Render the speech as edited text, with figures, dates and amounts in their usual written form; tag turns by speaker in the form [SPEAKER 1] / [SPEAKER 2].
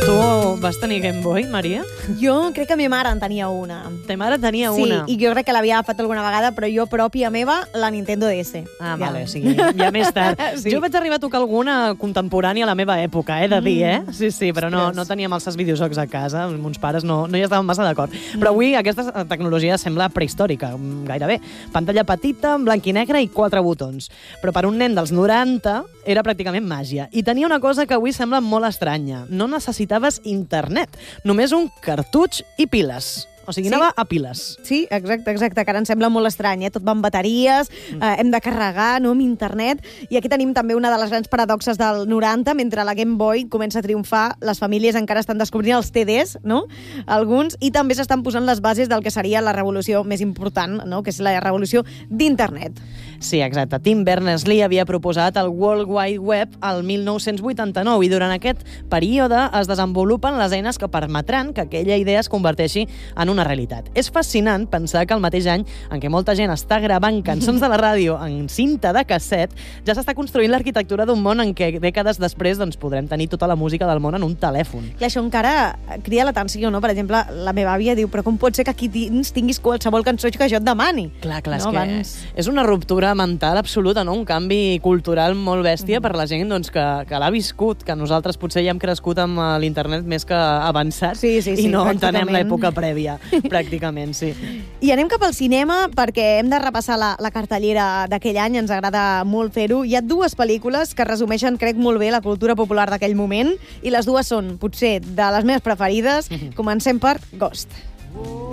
[SPEAKER 1] Tu vas tenir Game Boy, Maria?
[SPEAKER 2] Jo crec que ma mare en tenia una.
[SPEAKER 1] Ta mare tenia una.
[SPEAKER 2] Sí, i jo crec que l'havia agafat alguna vegada, però jo pròpia meva, la Nintendo DS.
[SPEAKER 1] Ah, vale, o sigui, ja més tard.
[SPEAKER 2] Sí.
[SPEAKER 1] Jo vaig arribar a tocar alguna contemporània a la meva època, de dir, Sí, però no teníem els videojocs a casa, els meus pares no hi estaven massa d'acord. Però avui aquesta tecnologia sembla prehistòrica, gairebé. Pantalla petita, en blanc i negre i 4 botons. Però per un nen dels 90 era pràcticament màgia. I tenia una cosa que avui sembla molt estranya. No necessitaves internet, només un cartutx i piles. O sigui, anava a piles.
[SPEAKER 2] Sí, exacte, que ara em sembla molt estrany, Tot va amb bateries, hem de carregar, no?, amb internet, i aquí tenim també una de les grans paradoxes del 90, mentre la Game Boy comença a triomfar, les famílies encara estan descobrint els CDs, no?, alguns, i també s'estan posant les bases del que seria la revolució més important, no?, que és la revolució d'internet.
[SPEAKER 1] Sí, exacte. Tim Berners-Lee havia proposat el World Wide Web al 1989 i durant aquest període es desenvolupen les eines que permetran que aquella idea es converteixi en una realitat. És fascinant pensar que el mateix any en què molta gent està gravant cançons de la ràdio en cinta de casset, ja s'està construint l'arquitectura d'un món en què dècades després podrem tenir tota la música del món en un telèfon.
[SPEAKER 2] Clar, això encara crida l'atenció, no? Per exemple, la meva àvia diu, però com pot ser que aquí dins tinguis qualsevol cançó que jo et demani?
[SPEAKER 1] Clar, és que és una ruptura mental absoluta, no? Un canvi cultural molt bèstia per la gent que l'ha viscut, que nosaltres potser ja hem crescut amb l'internet més que avançat i no entenem l'època prèvia, pràcticament, sí.
[SPEAKER 2] I anem cap al cinema perquè hem de repassar la cartellera d'aquell any, ens agrada molt fer-ho. Hi ha 2 pel·lícules que resumeixen, crec, molt bé la cultura popular d'aquell moment, i les dues són, potser, de les meves preferides. Comencem per Ghost.